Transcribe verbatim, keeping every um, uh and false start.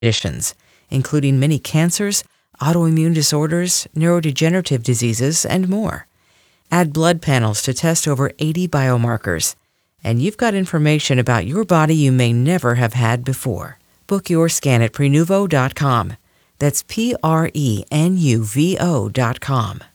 conditions, including many cancers, autoimmune disorders, neurodegenerative diseases, and more. Add blood panels to test over eighty biomarkers, and you've got information about your body you may never have had before. Book your scan at prenuvo dot com. That's P R E N U V O dot com.